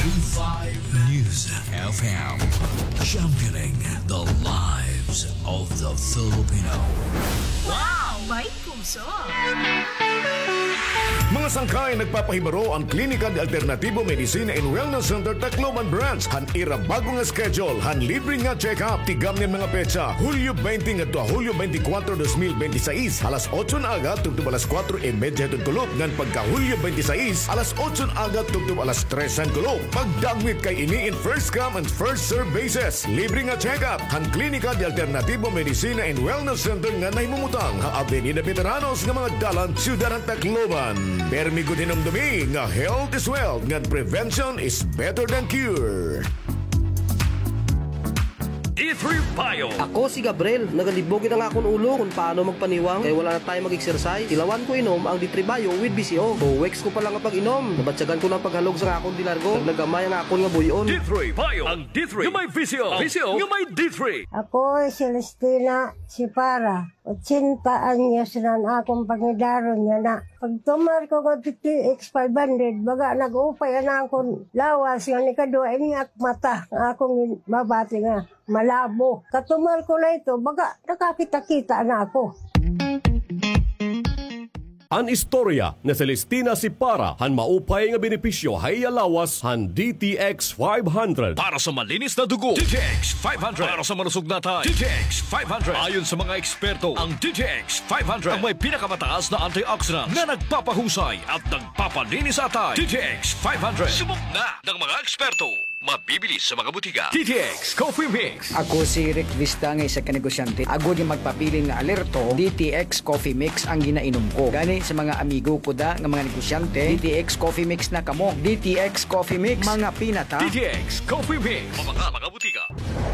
K5 News FM. Championing the lives of the Filipino. Wow! May puso! Mga sangkay nagpapahibaro ang Klinika de Alternatibo Medicina and Wellness Center Tacloban Branch. Han ira bago nga schedule, han libre nga check-up. Tigam ng mga petsa, Hulyo 20 nga to Hulyo 24, 2026. Alas 8 na agad, tugtub alas 4:30 hatod kulop. Ngan pagka Hulyo 26, alas 8 na agad, tugtub alas 3 kulop. Pagdagmit kay ini in first come and first serve basis. Libre nga check-up. Han Klinika de Alternatibo Medicina and Wellness Center nga nahimumutang ha Avenida Veteranos nga mga dalan, Ciudad ng Tacloban. Permi ko dinumdumi nga health is wealth, nga prevention is better than cure. D3 Bio. Ako si Gabriel, nagalibogin ang akong ulo kung paano magpaniwang kaya wala na tayo mag-exercise. Ilawan ko inom ang D3 Bio with BCO. O weeks ko pa lang ang pag-inom. Nabatsagan ko ng paghalog sa akong dilargo. Nagnagamay ang akong nga buyon. D3 Bio. Ang D3 yung may VCO. VCO yung may D3. Ako, Celestina Sipara. 80 anyos na akong pangidaron niya na. Pag tumar ko ko TTX 500, baga nag-upay na akong lawas nga ni kadua ini ak mata nga akong mabati nga malabo. Katumar ko na ito, baga nakakita-kita na ako. An istorya na Celestina Sipara han maupay nga benepisyo hay alawas han DTX 500. Para sa malinis na dugo, DTX 500. Para sa malusog na tayo, DTX 500. Ayon sa mga eksperto, ang DTX 500 ang may pinakamataas na antioxidant na nagpapahusay at nagpapalinis sa tayo. DTX 500. Subok na ng mga eksperto. Mabibili sa mga butika. DTX Coffee Mix. Ako si Rick Vista nga isa ka negosyante. Ako di magpapili nga alerto, DTX Coffee Mix ang ginainom ko. Gani sa mga amigo ko da nga mga negosyante, DTX Coffee Mix na kamo. DTX Coffee Mix, mga pinata. DTX Coffee Mix. Mga butika.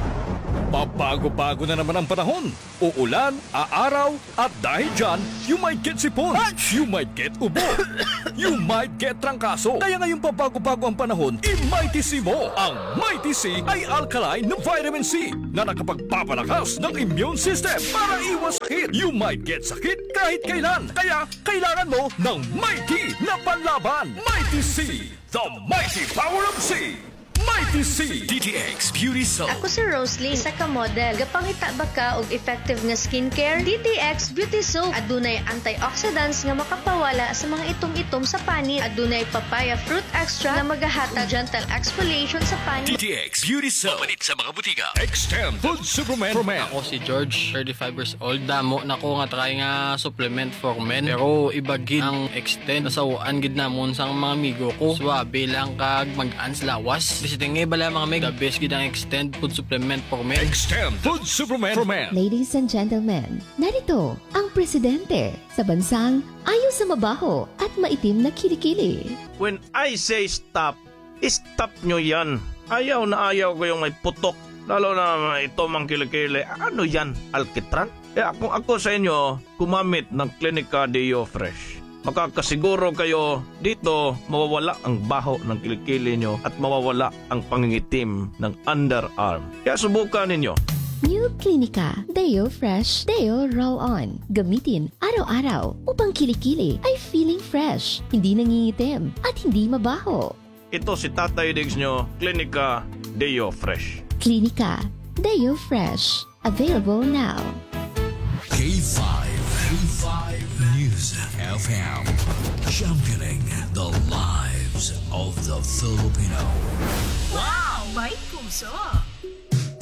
Pabago-bago na naman ang panahon. Uulan, aaraw, at dahil dyan, you might get sipon, you might get ubo, you might get trangkaso. Kaya ngayong pabago-bago ang panahon, i-Mighty C mo. Ang Mighty C ay alkaline na vitamin C na nakapagpapalakas ng immune system para iwas sakit. You might get sakit kahit kailan. Kaya kailangan mo ng Mighty na panlaban. Mighty C, the mighty power of C. Mighty C DTX Beauty Soap. Ako si Rosalie, isa ka model. Gapangita ba ka og effective nga skincare? DTX Beauty Soap. Adunay antioxidants nga makapawala sa mga itom-itom sa panit. Adunay papaya fruit extract na magahatag gentle exfoliation sa panit. DTX Beauty Soap. Pamanit sa mga butika. Extend Food Supplement for Men. Ako si George, 35 years old. Damo na ko nga try nga supplement for men. Pero ibagid ang extend. Nasawaan gid namon sa mga amigo ko. Swabe lang kag mag-ans lawas. Tingay bala mga meg, the best gid ang Extend Food Supplement for Men. Extend Food Supplement for Men. Ladies and gentlemen, narito ang presidente sa bansang ayaw sa mabaho at maitim na kilikili. When I say stop, stop nyo yan. Ayaw na ayaw ko yung may putok. Lalo na ito mang kilikili. Ano yan? Alkitran? Ako sa inyo, gumamit ng Clinica Deo Fresh. Makakasiguro kayo dito mawawala ang baho ng kilikili nyo at mawawala ang pangingitim ng underarm. Kaya subukan ninyo. New Clinica Deo Fresh Deo Roll-On. Gamitin araw-araw upang kilikili ay feeling fresh, hindi nangingitim at hindi mabaho. Ito si Tatay Diggs nyo, Clinica Deo Fresh. Clinica Deo Fresh. Available now. K5 News FM. Championing the lives of the Filipino. Wow! May puso!